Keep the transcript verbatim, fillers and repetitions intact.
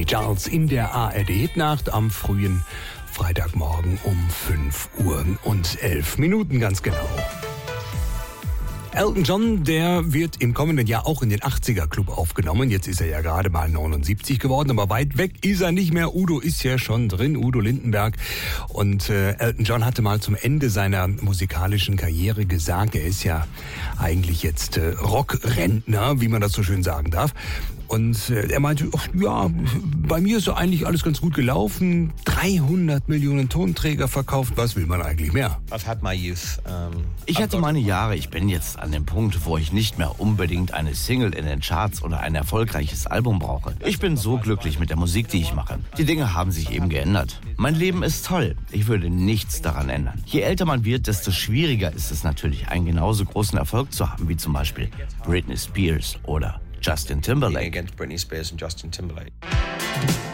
Ray Charles in der A R D-Hitnacht am frühen Freitagmorgen um fünf Uhr und elf Minuten ganz genau. Elton John, der wird im kommenden Jahr auch in den achtziger-Club aufgenommen. Jetzt ist er ja gerade mal neunundsiebzig geworden, aber weit weg ist er nicht mehr. Udo ist ja schon drin, Udo Lindenberg. Und äh, Elton John hatte mal zum Ende seiner musikalischen Karriere gesagt, er ist ja eigentlich jetzt äh, Rockrentner, wie man das so schön sagen darf. Und äh, er meinte, ach, ja, bei mir ist so eigentlich alles ganz gut gelaufen. dreihundert Millionen Tonträger verkauft, was will man eigentlich mehr? Ich hatte meine Jahre, ich bin jetzt an dem Punkt, wo ich nicht mehr unbedingt eine Single in den Charts oder ein erfolgreiches Album brauche. Ich bin so glücklich mit der Musik, die ich mache. Die Dinge haben sich eben geändert. Mein Leben ist toll. Ich würde nichts daran ändern. Je älter man wird, desto schwieriger ist es natürlich, einen genauso großen Erfolg zu haben, wie zum Beispiel Britney Spears oder Justin Timberlake. Against Britney Spears and Justin Timberlake.